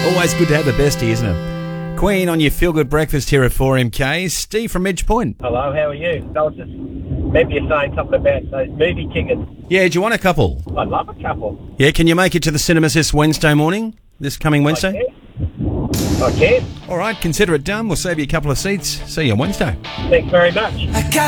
Always good to have the bestie, isn't it? Queen on your feel-good breakfast here at 4MK. Steve from Edge Point. Hello, how are you? I was just, maybe you're saying something about those movie tickets. Yeah, do you want a couple? I'd love a couple. Yeah, can you make it to the cinemas this Wednesday morning? This coming Wednesday? I can. All right, consider it done. We'll save you a couple of seats. See you on Wednesday. Thanks very much.